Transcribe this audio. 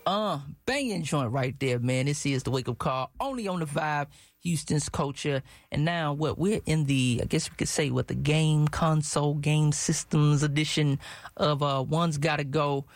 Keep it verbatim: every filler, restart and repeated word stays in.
Uh, banging joint right there, man. This is the Wake Up Call, only on the Vibe, Houston's culture. And now, what we're in the, I guess we could say, what the game console, game systems edition of uh, One's Gotta Go.